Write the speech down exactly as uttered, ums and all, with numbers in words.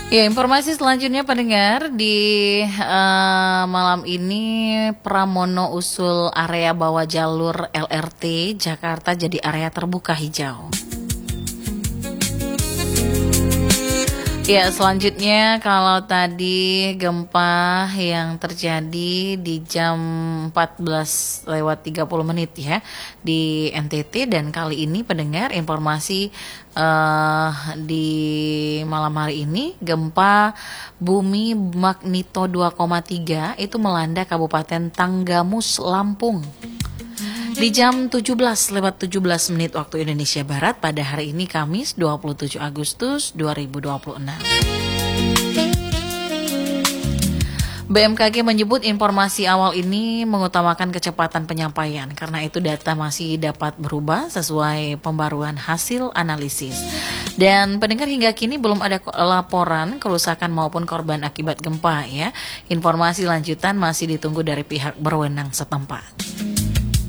Ya, informasi selanjutnya pendengar di uh, malam ini Pramono usul area bawah jalur L R T Jakarta jadi area terbuka hijau. Ya, selanjutnya kalau tadi gempa yang terjadi di jam empat belas lewat tiga puluh menit ya di N T T, dan kali ini pendengar informasi uh, di malam hari ini gempa bumi magnitudo dua koma tiga itu melanda Kabupaten Tanggamus, Lampung. Di jam tujuh belas lewat tujuh belas menit waktu Indonesia Barat pada hari ini Kamis dua puluh tujuh Agustus dua ribu dua puluh enam. B M K G menyebut informasi awal ini mengutamakan kecepatan penyampaian, karena itu data masih dapat berubah sesuai pembaruan hasil analisis. Dan pendengar, hingga kini belum ada laporan kerusakan maupun korban akibat gempa ya. Informasi lanjutan masih ditunggu dari pihak berwenang setempat.